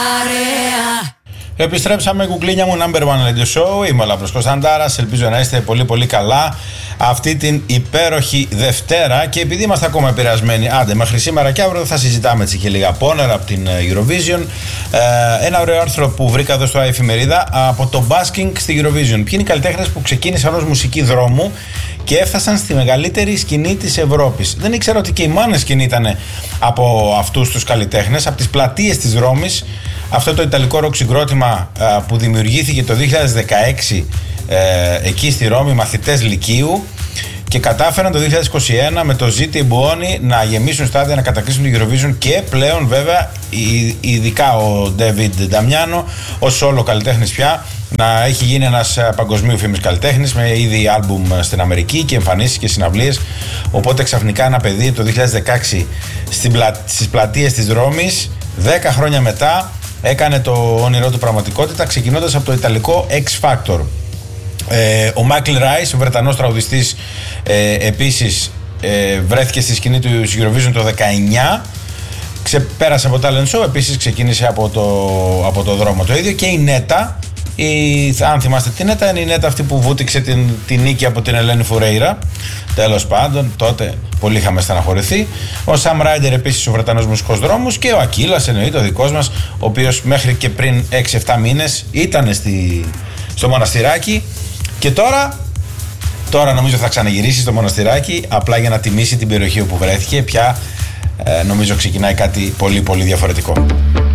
Επιστρέψαμε, κουκλίνια μου, number one radio show. Είμαι ο Λαμπρός Κωνσταντάρας. Ελπίζω να είστε πολύ πολύ καλά αυτή την υπέροχη Δευτέρα. Και επειδή είμαστε ακόμα επηρεασμένοι, άντε μέχρι σήμερα και αύριο θα συζητάμε έτσι και λίγα πόνερα από την Eurovision. Ένα ωραίο άρθρο που βρήκα εδώ στο εφημερίδα από το basking στη Eurovision. Ποιοι είναι οι καλλιτέχνες που ξεκίνησαν ως μουσική δρόμου και έφτασαν στη μεγαλύτερη σκηνή της Ευρώπης. Δεν ήξερα ότι και η Måneskin ήταν από αυτούς τους καλλιτέχνες, από τις πλατείες της Ρώμης. Αυτό το ιταλικό ροκ συγκρότημα που δημιουργήθηκε το 2016 εκεί στη Ρώμη, μαθητές λυκείου, και κατάφεραν το 2021 με το Ζήτη Μπουόνι να γεμίσουν στάδια, να κατακτήσουν την Eurovision, και πλέον βέβαια ειδικά ο David Damiano ως solo καλλιτέχνης πια να έχει γίνει ένας παγκοσμίου φήμης καλλιτέχνης με ήδη άλμπουμ στην Αμερική και εμφανίσεις και συναυλίες. Οπότε ξαφνικά ένα παιδί το 2016 στις πλατείες της Ρώμης, 10 χρόνια μετά, έκανε το όνειρό του πραγματικότητα, ξεκινώντας από το ιταλικό X Factor. Ο Michael Rice, ο Βρετανός τραγουδιστής, επίσης βρέθηκε στη σκηνή του Eurovision το 19. Ξεπέρασε από talent show, επίσης ξεκίνησε από το δρόμο. Το ίδιο και η Νέτα. Αν θυμάστε την Νέτα, είναι η Νέτα αυτή που βούτυξε την νίκη από την Ελένη Φουρέιρα. Τέλος πάντων, τότε πολύ είχαμε στεναχωρηθεί. Ο Sam Ryder, επίσης ο Βρετανός μουσικός δρόμος, και ο Ακύλας, εννοείται, ο δικός μας, ο οποίος μέχρι και πριν 6-7 μήνες ήταν στο Μοναστηράκι, και τώρα νομίζω θα ξαναγυρίσει στο Μοναστηράκι, απλά για να τιμήσει την περιοχή όπου βρέθηκε. Πια νομίζω ξεκινάει κάτι πολύ πολύ διαφορετικό.